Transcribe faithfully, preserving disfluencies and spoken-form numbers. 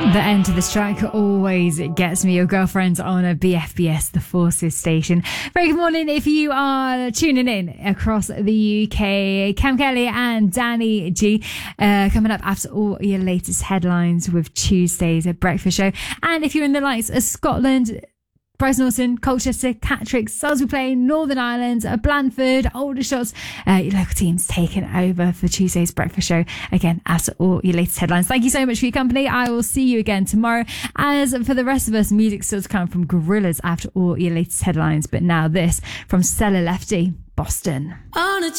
The end to this track always gets me. Your girlfriends on a B F B S, the Forces station. Very good morning if you are tuning in across the U K. Cam Kelly and Danny G uh, coming up after all your latest headlines with Tuesday's breakfast show. And if you're in the likes of Scotland, Bryce Norton, Colchester, Catterick, Salisbury Plain, Northern Ireland, Blandford, Aldershot, uh, your local teams taking over for Tuesday's breakfast show. Again, after all your latest headlines. Thank you so much for your company. I will see you again tomorrow. As for the rest of us, music still to come from Gorillaz after all your latest headlines. But now this from Stella Lefty, Boston. On a